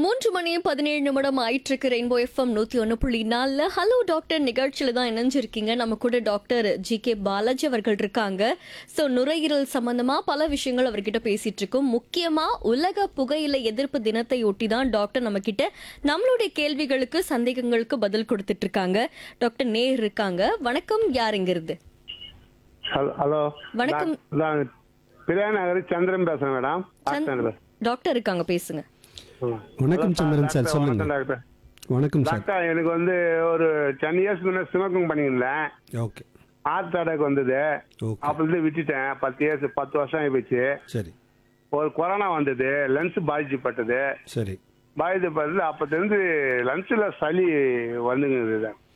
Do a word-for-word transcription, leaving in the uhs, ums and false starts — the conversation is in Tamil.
மூன்று மணி பதினேழு நிமிடம் ஆயிட்டு இருக்கு. ரெயின்போ எஃப்எம் நூத்தி ஒன்னு புள்ளி நாலுல ஹலோ டாக்டர் நிகழ்ச்சியில தான் இணைஞ்சிருக்கீங்க. நம்ம கூட டாக்டர் ஜி கே பாலாஜி அவர்கள் இருக்காங்க. ஸோ நுரையீரல் சம்பந்தமா பல விஷயங்கள் அவர்கிட்ட பேசிட்டு இருக்கோம். முக்கியமா உலக புகையிலை எதிர்ப்பு தினத்தை ஒட்டி தான் டாக்டர் நம்ம கிட்ட நம்மளுடைய கேள்விகளுக்கு சந்தேகங்களுக்கு பதில் கொடுத்துட்டு இருக்காங்க. டாக்டர் நேர் இருக்காங்க. வணக்கம், யாருங்கிறது? ஹலோ வணக்கம். பிரியாநகர் சந்திரன் பேசுறேன் மேடம். டாக்டர் இருக்காங்க, பேசுங்க. வணக்கம் சந்திரன் சார், சொல்லுங்க. டாக்டர் வணக்கம் சார். டாக்டர் எனக்கு வந்து ஒரு டென் இயர்ஸ் முன்னாடி ஸ்மோக்கிங் பண்ணியிருந்தேன். ஓகே. ஹார்ட் அட்டாக் வந்தது. ஓகே. அப்போது விட்டுட்டேன். பத்து இயர்ஸ் பத்து வருஷம் ஆகிப்போச்சு. சரி. ஒரு கொரோனா வந்தது, லன்ஸ் பாதிச்சுப்பட்டது. சரி. பாதிக்கப்பட்டது அப்போலேருந்து லன்ஸில் சளி வந்துங்குது.